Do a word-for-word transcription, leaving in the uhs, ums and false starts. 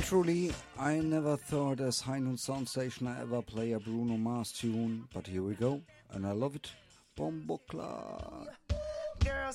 truly, I never thought as High Noon Sound Station I ever play a Bruno Mars tune, but here we go, and I love it. Bombocla. Girl,